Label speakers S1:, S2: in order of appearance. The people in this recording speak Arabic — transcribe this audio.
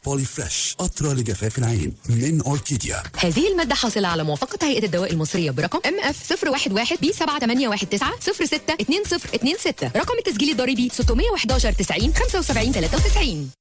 S1: بولي فريش قطرة لجفاف العين من أوركيديا.
S2: هذه المادة حاصلة على موافقة هيئة الدواء المصرية برقم MF 011B7819 062026. رقم التسجيل الضريبي 611 90 75 93.